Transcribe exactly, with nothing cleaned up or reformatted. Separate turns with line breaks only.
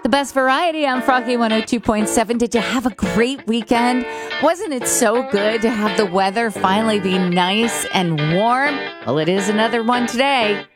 The best variety on Froggy one oh two point seven. Did you have a great weekend? Wasn't it so good to have the weather finally be nice and warm? Well, it is another one today.